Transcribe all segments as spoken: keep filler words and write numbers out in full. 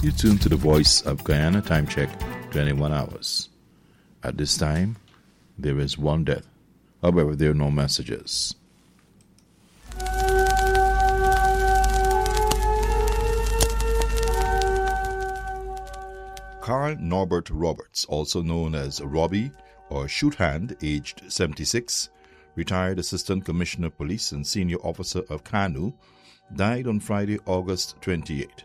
You tune to the Voice of Guyana. Time check, twenty-one hours. At this time, there is one death. However, there are no messages. Carl Norbert Roberts, also known as Robbie or Shoot Hand, aged seventy-six, retired Assistant Commissioner of Police and Senior Officer of Kanu, died on Friday, August twenty-eighth.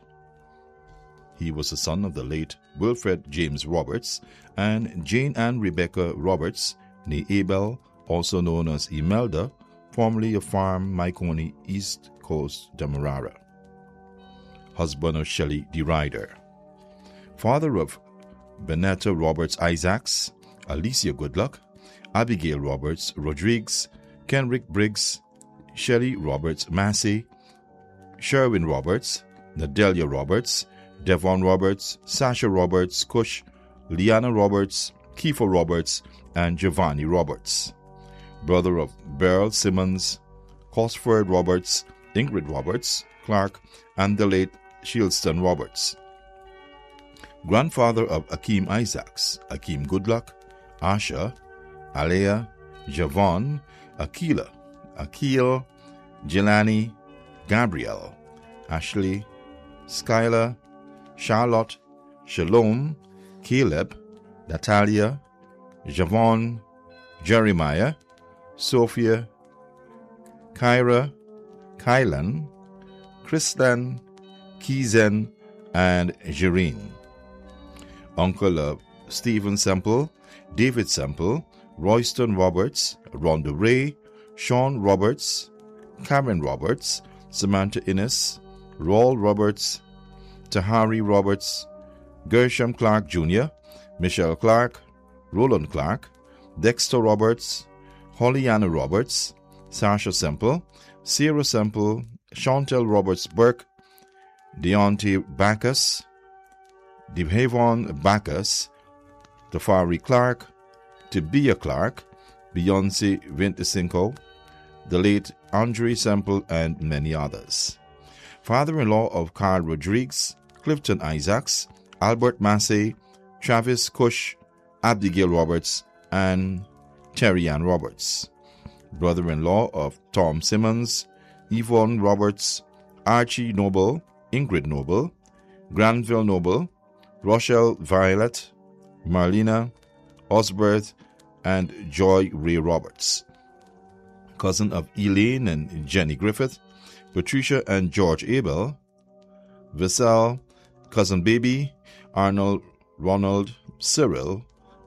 He was the son of the late Wilfred James Roberts and Jane Ann Rebecca Roberts, née Abel, also known as Imelda, formerly of Farm Maikoni, East Coast, Demerara. Husband of Shelley D. Ryder. Father of Benetta Roberts Isaacs, Alicia Goodluck, Abigail Roberts Rodriguez, Kenrick Briggs, Shelley Roberts Massey, Sherwin Roberts, Nadelia Roberts, Devon Roberts, Sasha Roberts, Cush, Liana Roberts, Kiefer Roberts, and Giovanni Roberts. Brother of Beryl Simmons, Cosford Roberts, Ingrid Roberts, Clark, and the late Shieldston Roberts. Grandfather of Akeem Isaacs, Akeem Goodluck, Asha, Alea, Javon, Akila, Akil, Jelani, Gabrielle, Ashley, Skylar, Charlotte, Shalom, Caleb, Natalia, Javon, Jeremiah, Sophia, Kyra, Kylan, Kristan, Kizen, and Jereen. Uncle of Stephen Semple, David Semple, Royston Roberts, Rhonda Ray, Sean Roberts, Cameron Roberts, Samantha Innes, Raul Roberts, Tahari Roberts, Gershom Clark Junior, Michelle Clark, Roland Clark, Dexter Roberts, Hollyana Roberts, Sasha Semple, Sarah Semple, Chantel Roberts Burke, Deontay Bacchus, Devhavon Bacchus, Tafari Clark, Tibia Clark, Beyonce Vintecinco, the late Andre Semple, and many others. Father-in-law of Carl Rodriguez, Clifton Isaacs, Albert Massey, Travis Cush, Abigail Roberts, and Terry Ann Roberts. Brother-in-law of Tom Simmons, Yvonne Roberts, Archie Noble, Ingrid Noble, Granville Noble, Rochelle Violet, Marlena, Osberth, and Joy Ray Roberts. Cousin of Elaine and Jenny Griffith, Patricia and George Abel, Vissal, Cousin Baby, Arnold, Ronald, Cyril,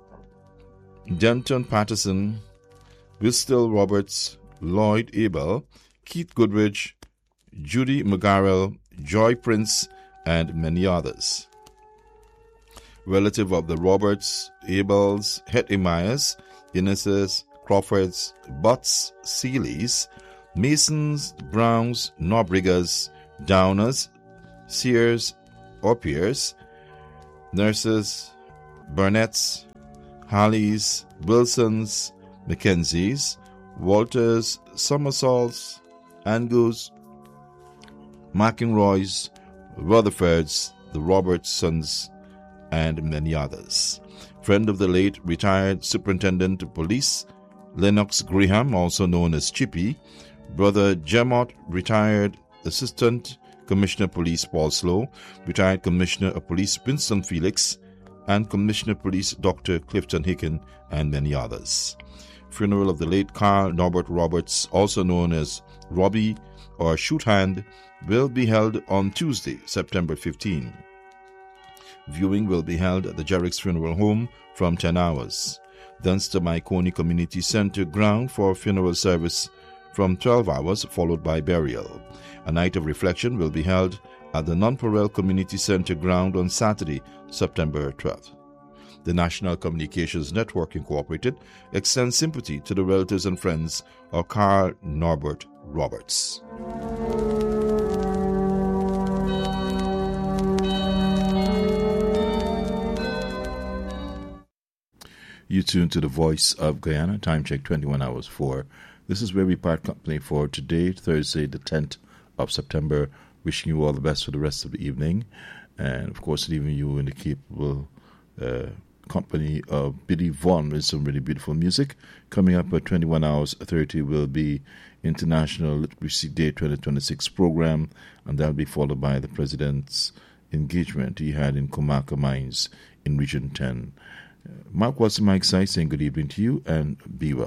Denton Patterson, Wistel Roberts, Lloyd Abel, Keith Goodrich, Judy McGarrell, Joy Prince, and many others. Relative of the Roberts, Abels, Hetty Myers, Innes's, Crawfords, Butts, Seeleys, Masons, Browns, Norbriggers, Downers, Sears or Pierce, Nurses, Burnett's, Harleys, Wilsons, Mackenzies, Walters, Somersaults, Angus, McEnroys, Rutherfords, the Robertsons, and many others. Friend of the late retired Superintendent of Police, Lennox Graham, also known as Chippy, Brother Jemot, retired Assistant Commissioner of Police Paul Slow, retired Commissioner of Police Winston Felix, and Commissioner of Police Doctor Clifton Hicken, and many others. Funeral of the late Carl Norbert Roberts, also known as Robbie or Shoot Hand, will be held on Tuesday, September fifteenth. Viewing will be held at the Jerrick's Funeral Home from ten hours. Thence to Maikoni Community Center ground for funeral service from twelve hours, followed by burial. A night of reflection will be held at the Nonpareil Community Center ground on Saturday, September twelfth. The National Communications Network Incorporated extends sympathy to the relatives and friends of Carl Norbert Roberts. You tune to the Voice of Guyana. Time check twenty-one hours four. This is where we part company for today, Thursday, the tenth of September, wishing you all the best for the rest of the evening. And, of course, leaving you in the capable uh, company of Billy Vaughn with some really beautiful music. Coming up at twenty-one hours thirty will be International Literacy Day twenty twenty-six program, and that will be followed by the President's engagement he had in Comaka Mines in Region ten. Uh, Mark Watson, Mike Sy saying good evening to you, and be well.